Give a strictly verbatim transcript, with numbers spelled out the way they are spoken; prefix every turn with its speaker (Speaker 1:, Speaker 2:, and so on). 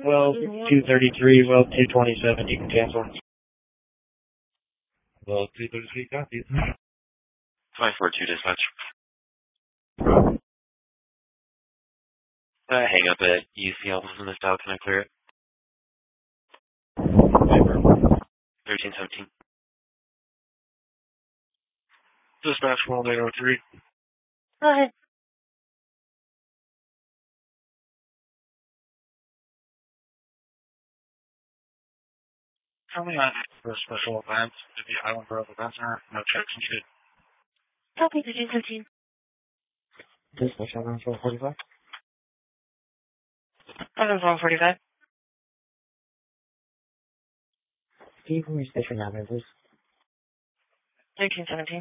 Speaker 1: Well, two thirty-three, well, two twenty-seven, you can cancel.
Speaker 2: Well, two thirty-three copies.
Speaker 3: five four two dispatch. Uh, hang up at U C L was missed out. Can I clear it? thirteen seventeen.
Speaker 1: Dispatch one eight oh three.
Speaker 4: Hi.
Speaker 1: Tell me on for special events, if the Island Grove Event Center, no checks needed.
Speaker 4: Copy thirteen seventeen.
Speaker 1: Dispatch one forty-five.
Speaker 4: one forty-five.
Speaker 1: Can you give me station number, please?
Speaker 4: thirteen seventeen.